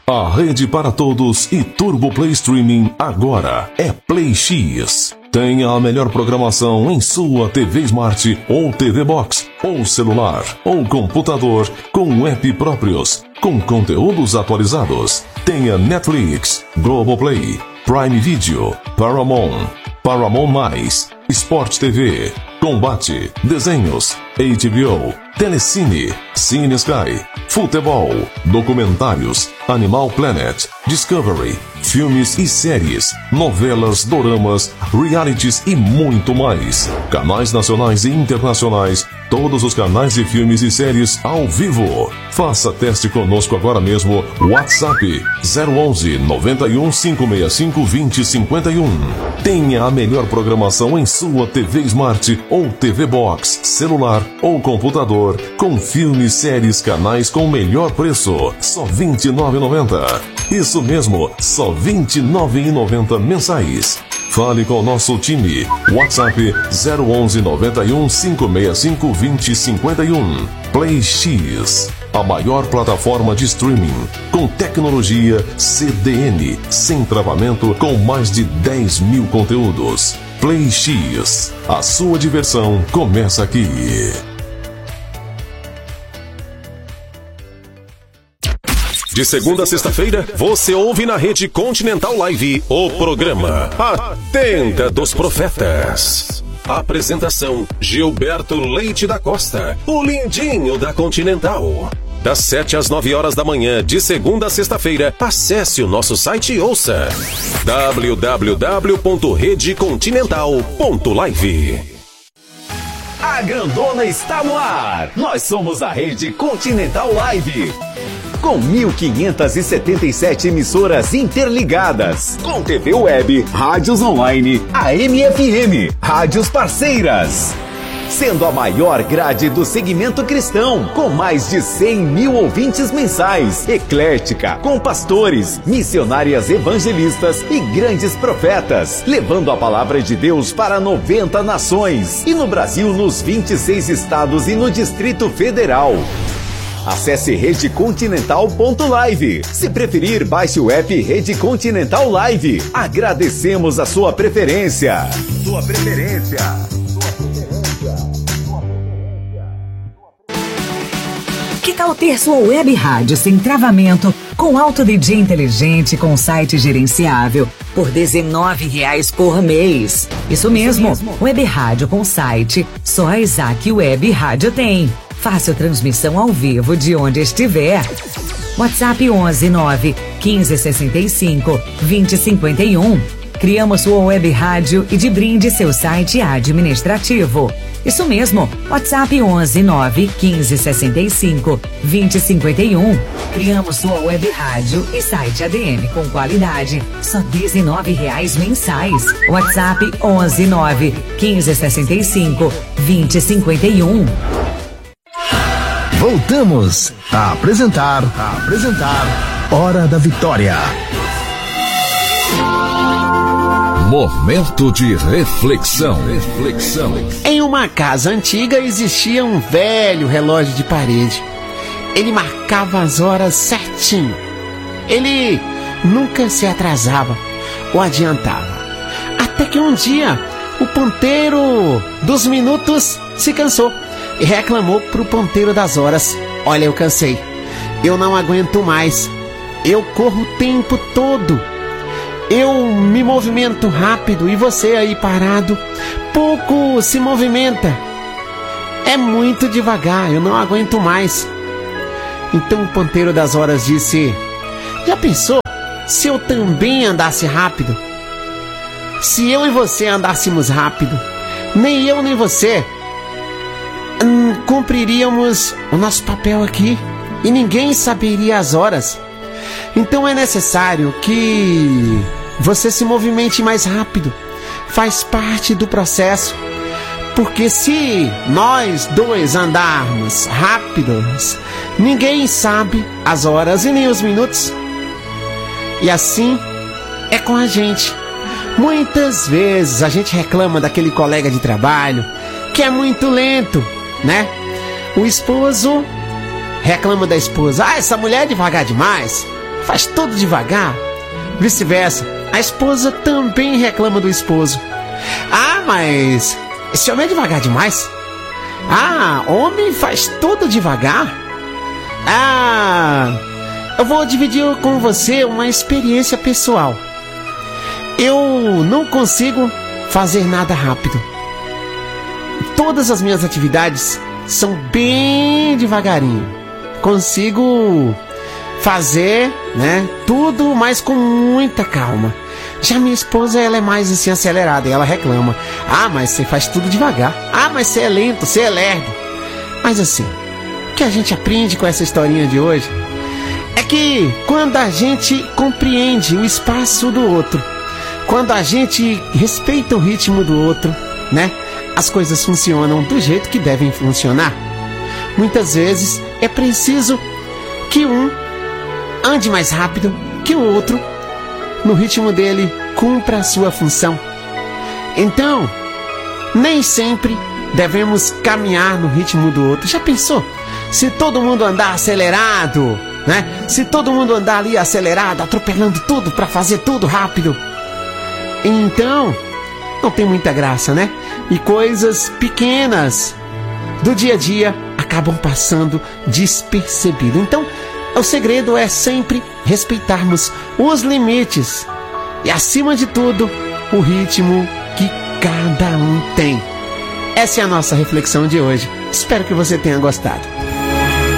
A rede para todos e Turbo Play Streaming agora é Play X. Tenha a melhor programação em sua TV Smart ou TV Box, ou celular, ou computador, com app próprios, com conteúdos atualizados. Tenha Netflix, Globoplay, Prime Video, Paramount, Paramount+, Sport TV, Combate, Desenhos, HBO, Telecine, Cine Sky, Futebol, Documentários, Animal Planet, Discovery, filmes e séries, novelas, doramas, realities e muito mais. Canais nacionais e internacionais, todos os canais de filmes e séries ao vivo. Faça teste conosco agora mesmo. WhatsApp 011 91 565 2051. Tenha a melhor programação em sua TV Smart ou TV Box, celular ou computador, com filmes, séries, canais com melhor preço. Só R$ 29,90. Isso mesmo, só R$ 29,90 mensais. Fale com o nosso time. WhatsApp 011 91 565 2051. Play X, a maior plataforma de streaming com tecnologia CDN, sem travamento, com mais de 10 mil conteúdos. Play X, a sua diversão começa aqui. De segunda a sexta-feira, você ouve na Rede Continental Live o programa A Tenda dos Profetas. Apresentação: Gilberto Leite da Costa, o lindinho da Continental. Das 7 às 9 horas da manhã, de segunda a sexta-feira, acesse o nosso site e ouça www.redecontinental.live. A grandona está no ar. Nós somos a Rede Continental Live. Com 1.577 emissoras interligadas, com TV web, rádios online, AM e FM, rádios parceiras. Sendo a maior grade do segmento cristão, com mais de 100 mil ouvintes mensais, eclética, com pastores, missionárias evangelistas e grandes profetas, levando a palavra de Deus para 90 nações, e no Brasil nos 26 estados e no Distrito Federal. Acesse redecontinental.live. Se preferir, baixe o app Rede Continental Live. Agradecemos a sua preferência. Que tal ter sua web rádio sem travamento, com Auto DJ inteligente, com site gerenciável, por R$19 por mês? Isso mesmo, web rádio com site, só a Isaac Web Rádio tem. Fácil transmissão ao vivo de onde estiver. WhatsApp 11 9 15 65 20 51. Criamos sua web rádio e de brinde seu site administrativo. Isso mesmo, WhatsApp 11 9 15 65 20 51. Criamos sua web rádio e site ADM com qualidade, só R$19 mensais. WhatsApp 11 9 15 65 20 51. Voltamos a apresentar Hora da Vitória. Momento de reflexão. Em uma casa antiga existia um velho relógio de parede. Ele marcava as horas certinho. Ele nunca se atrasava ou adiantava. Até que um dia o ponteiro dos minutos se cansou e reclamou pro ponteiro das horas: olha, eu cansei, eu não aguento mais, eu corro o tempo todo, eu me movimento rápido e você aí parado pouco se movimenta, é muito devagar, eu não aguento mais. Então o ponteiro das horas disse: já pensou se eu também andasse rápido? Se eu e você andássemos rápido, nem eu nem você cumpriríamos o nosso papel aqui e ninguém saberia as horas. Então é necessário que você se movimente mais rápido, faz parte do processo, porque se nós dois andarmos rápidos, ninguém sabe as horas e nem os minutos. E assim é com a gente. Muitas vezes a gente reclama daquele colega de trabalho que é muito lento, né? O esposo reclama da esposa: essa mulher é devagar demais. faz tudo devagar. Vice-versa, a esposa também reclama do esposo. Ah, mas esse homem é devagar demais. Ah, homem faz tudo devagar. Ah, eu vou dividir com você uma experiência pessoal. Eu não consigo fazer nada rápido. Todas as minhas atividades são bem devagarinho. Consigo fazer, né, tudo, mas com muita calma. Já minha esposa, ela é mais assim acelerada e ela reclama. Ah, mas você faz tudo devagar. Ah, mas você é lento, você é lerdo. Mas assim, o que a gente aprende com essa historinha de hoje é que quando a gente compreende o espaço do outro, quando a gente respeita o ritmo do outro, né, as coisas funcionam do jeito que devem funcionar. Muitas vezes é preciso que um ande mais rápido que o outro, no ritmo dele, cumpra a sua função. Então, nem sempre devemos caminhar no ritmo do outro. Já pensou? Se todo mundo andar acelerado, né? Se todo mundo andar ali acelerado, atropelando tudo para fazer tudo rápido, então não tem muita graça, né? E coisas pequenas do dia a dia acabam passando despercebido. Então, o segredo é sempre respeitarmos os limites e, acima de tudo, o ritmo que cada um tem. Essa é a nossa reflexão de hoje. Espero que você tenha gostado.